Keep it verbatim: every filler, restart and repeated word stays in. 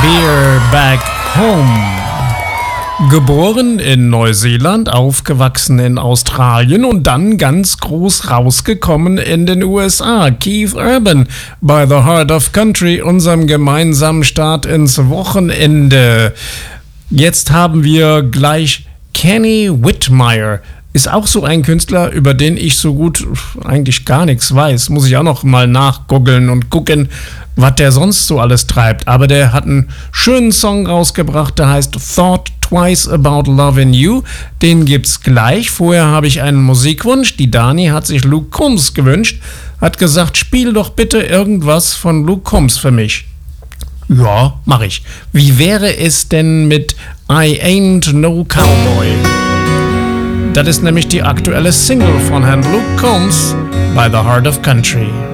Beer Back Home. Geboren in Neuseeland, aufgewachsen in Australien und dann ganz groß rausgekommen in den U S A. Keith Urban bei The Heart of Country, unserem gemeinsamen Start ins Wochenende. Jetzt haben wir gleich Kenny Whitmire. Ist auch so ein Künstler, über den ich so gut eigentlich gar nichts weiß. Muss ich auch noch mal nachgoogeln und gucken, was der sonst so alles treibt. Aber der hat einen schönen Song rausgebracht, der heißt Thought Twice About Loving You. Den gibt's gleich. Vorher habe ich einen Musikwunsch. Die Dani hat sich Luke Combs gewünscht. Hat gesagt, spiel doch bitte irgendwas von Luke Combs für mich. Ja, mach ich. Wie wäre es denn mit I Ain't No Cowboy? Das ist nämlich die aktuelle Single von Herrn Luke Combs bei The Heart of Country.